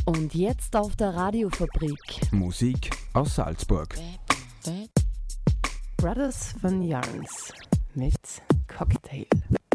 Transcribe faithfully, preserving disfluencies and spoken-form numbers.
Und jetzt auf der Radiofabrik. Musik aus Salzburg. Brothers von Yarns mit Cocktail.